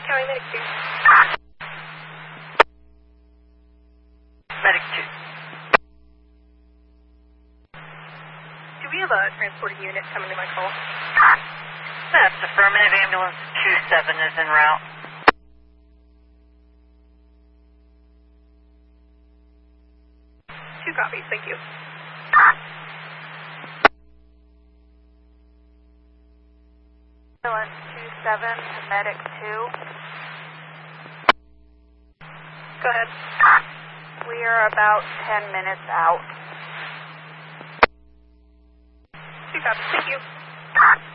County Medic 2. Medic 2. Do we have a transported unit coming to my call? That's affirmative. Ambulance 27 is en route. Two copies, thank you. Ambulance 27 to Medic 2. Go ahead. We are about 10 minutes out. Two copies, thank you.